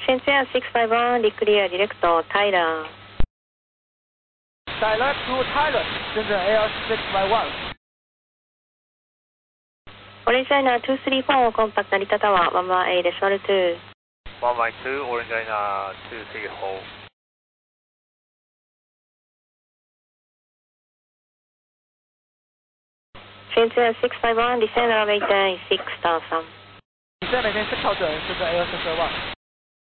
Shenzhen 651, declare direct Tyler. Tyler to Tyler, Shenzhen Air 651. Orange Liner 234, contact Narita Tower, 118 decimal 2. 112, Orange Liner 234. Shenzhen 651, descend runway 10, 6,000. Descend maintain 6,000, Shenzhen Air 651.